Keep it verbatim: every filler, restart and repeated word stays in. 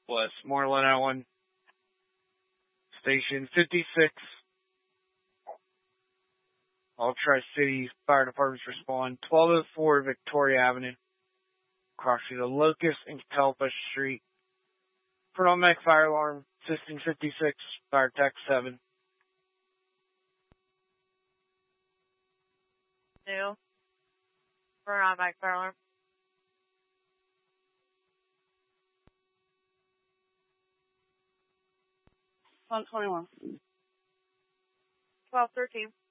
Westmoreland Island, Station fifty-six. All Tri-City Fire Departments respond. twelve oh four Victoria Avenue, crossing the Locust and Catalpa Street. For automatic fire alarm, System fifty-six, Fire Tech seven. Two. For automatic fire alarm. one twenty-one. twelve thirteen.